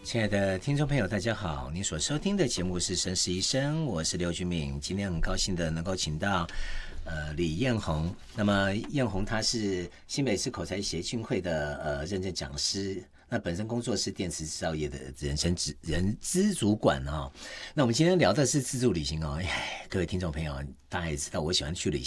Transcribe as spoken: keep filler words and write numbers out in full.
亲爱的听众朋友大家好，您所收听的节目是绅士医生，我是刘俊敏。今天很高兴的能够请到呃李彦宏，那么彦宏他是新北市口才协进会的呃认证讲师，那本身工作是电池制造业的人生资人资主管哦。那我们今天聊的是自助旅行哦，哎，各位听众朋友大家也知道我喜欢去旅